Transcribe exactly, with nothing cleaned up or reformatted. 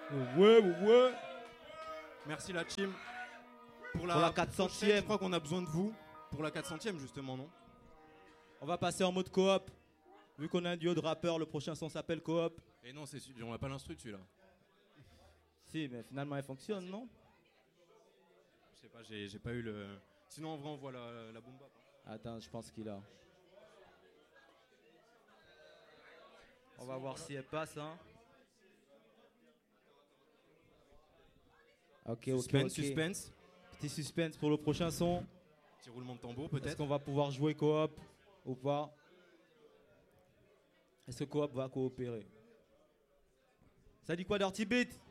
Ouais, ouais. Merci la team. Pour la, Pour la quatre centième. prochaine, je crois qu'on a besoin de vous. Pour la quatre centième justement, non? On va passer en mode coop. Vu qu'on a un duo de rappeurs, le prochain son s'appelle coop. Et non, c'est, on n'a pas l'instru dessus là. Si, mais finalement, elle fonctionne, non? Je sais pas, j'ai, j'ai pas eu le... Sinon, en vrai, on voit la, la boom bap. Attends, je pense qu'il a. On va voir si elle passe, hein. Ok, ok, Suspense, ok. suspense. Petit suspense pour le prochain son. Petit roulement de tambour Est-ce peut-être. qu'on va pouvoir jouer coop ou pas? Est-ce que coop va coopérer? Ça dit quoi, Dirty Beat?